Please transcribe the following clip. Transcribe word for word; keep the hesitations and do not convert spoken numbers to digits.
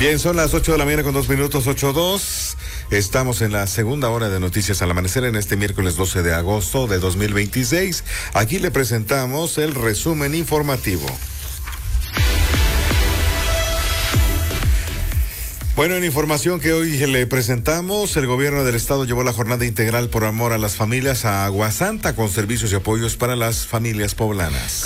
Bien, son las ocho de la mañana con dos minutos, ocho dos. Estamos en la segunda hora de Noticias al Amanecer en este miércoles doce de agosto de dos mil veintiséis. Aquí le presentamos el resumen informativo. Bueno, en información que hoy le presentamos, el gobierno del estado llevó la jornada integral por amor a las familias a Aguasanta con servicios y apoyos para las familias poblanas.